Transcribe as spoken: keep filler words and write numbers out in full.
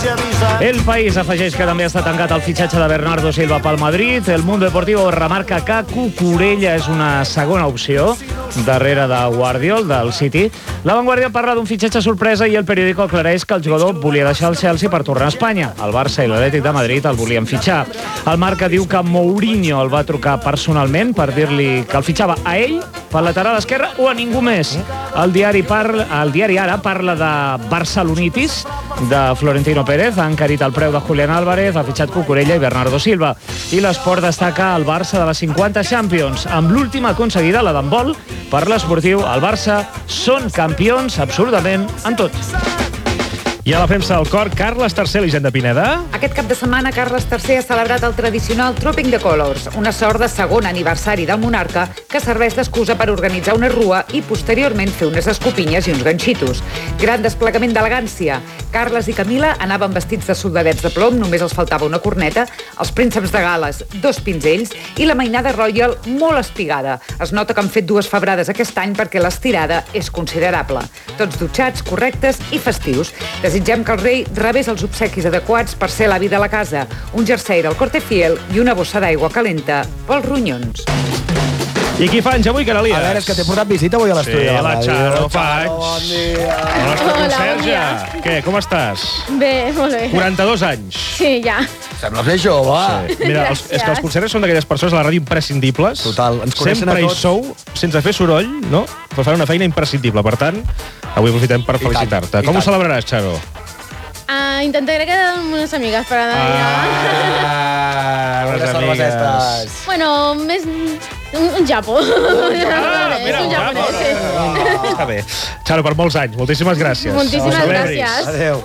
El País afegeix que també està tancat el fitxatge de Bernardo Silva pel Madrid. El Mundo Deportivo remarca que Cucurella és una segona opció darrere de Guardiol, del City. La Vanguardia parla d'un fitxatge sorpresa i el periòdico aclareix que el jugador volia deixar el Chelsea per tornar a Espanya. El Barça i l'Atlètic de Madrid el volien fitxar. El Marca diu que Mourinho el va trucar personalment per dir-li que el fitxava a ell, pel lateral esquerre o a ningú més. El diari, parla, el diari Ara parla de Barcelonitis, de Florentino Pérez, ha encarit el preu de Julián Álvarez, ha fitxat Cucurella i Bernardo Silva. I l'Esport destaca el Barça de les cinquanta Champions, amb l'última aconseguida, la d'handbol. Per l'esportiu, el Barça són campions absolutament en tot. I a la premsa del cor, Carles tercer, Elisenda Pineda. Aquest cap de setmana, Carles tercer ha celebrat el tradicional Trooping the Colours, una sort de segon aniversari del monarca que serveix d'excusa per organitzar una rua i posteriorment fer unes escopinyes i uns ganxitos. Gran desplegament d'elegància. Carles i Camila anaven vestits de soldadets de plom, només els faltava una corneta, els prínceps de Gales, dos pinzells i la mainada royal molt espigada. Es nota que han fet dues febrades aquest any perquè l'estirada és considerable. Tots dutxats, correctes i festius. Desitgem que el rei rebés els obsequis adequats per ser l'avi de la casa, un jersei del Corte Fiel i una bossa d'aigua calenta pels ronyons. I qui fa anys avui, Carolies? A veure, és que t'he portat visita avui a l'estudi Sí, de la la ràdio. Xaro, faig. Bon dia. El nostre Hola, conserge. bon dia. Què, com estàs? Bé, molt bé. quaranta-dos anys. Sí, ja. Sembla ser jove. Sí. Mira, els, és que els conserges són d'aquelles persones a la ràdio imprescindibles. Total, ens coneixen Sempre a hi tots. sou, sense fer soroll, no? Per fer una feina imprescindible. Per tant, avui aprofitem per I tant, felicitar-te. i Com ho tant. celebraràs, Xaro? Uh, intentaré quedar amb unes amigues per anar allà. Ah, Unes cervesetes. Bueno, més... Un, un japo. Ah, és mira, un un japonès, japo. sí. Està bé. Xaro, per molts anys. Moltíssimes gràcies. Moltíssimes Celebris. gràcies. Adéu.